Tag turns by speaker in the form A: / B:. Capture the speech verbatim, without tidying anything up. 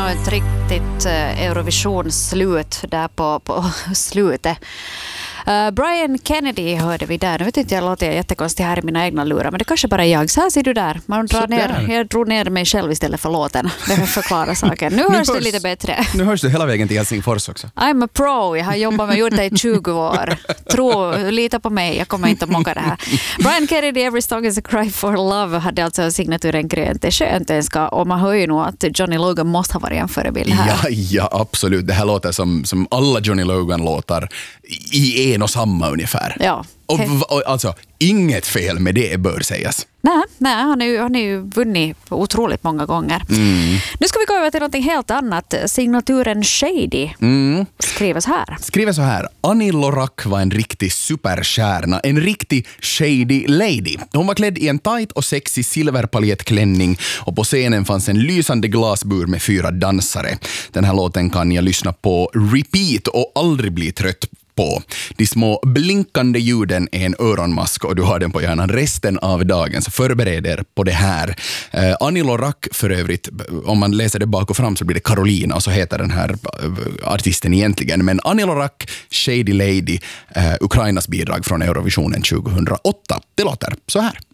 A: nog ett riktigt Eurovision-slut där på, på slutet. Uh, Brian Kennedy hörde vi där. Nu vet inte, jag låter jättekonstigt här i mina egna lurar, men det kanske bara är jag. Så här ser du där. Man drar ner, jag drog ner mig själv istället för låten. Det förklarar saken. Nu, nu hörs det lite bättre.
B: Nu hörs du hela vägen till Helsingfors också.
A: I'm a pro. Jag har jobbat med gjort det i tjugo år. Tro, lita på mig. Jag kommer inte att mocka det här. Brian Kennedy, Every Song is a Cry for Love, hade alltså signaturen grönt. Det är skönt önska. Och man hör ju nog att Johnny Logan måste ha varit en förebild här.
B: Ja, ja, absolut. Det här låter som, som alla Johnny Logan-låtar i en och samma ungefär.
A: Ja.
B: Och, och alltså, inget fel med det bör sägas.
A: Nej, nej han, är ju, han är ju vunnit otroligt många gånger.
B: Mm.
A: Nu ska vi gå över till något helt annat. Signaturen Shady
B: mm.
A: skriver så här.
B: Skriver så här. Annie Lorak var en riktig superstjärna. En riktig shady lady. Hon var klädd i en tight och sexig silverpaljettklänning och på scenen fanns en lysande glasbur med fyra dansare. Den här låten kan jag lyssna på repeat och aldrig bli trött på. De små blinkande ljuden är en öronmask och du har den på hjärnan resten av dagen, så förbered er på det här. Eh, Annie Lorak för övrigt, om man läser det bak och fram så blir det Carolina och så heter den här artisten egentligen, men Annie Lorak, Shady Lady, eh, Ukrainas bidrag från Eurovisionen tjugohundraåtta. Det låter så här.